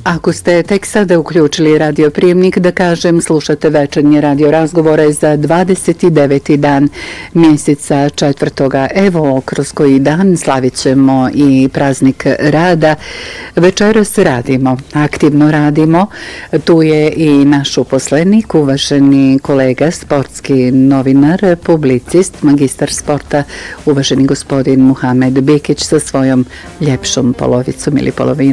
Ako ste tek sada uključili radioprijemnik, da kažem, slušate večernje radio razgovore za 29. dan mjeseca četvrtoga. Evo, kroz koji dan slavit ćemo i praznik rada. Večeras radimo, aktivno radimo. Tu je i naš uposlenik, uvaženi kolega, sportski novinar, publicist, magistar sporta, uvaženi gospodin Muhamed Bikić sa svojom ljepšom polovicom ili polovinom.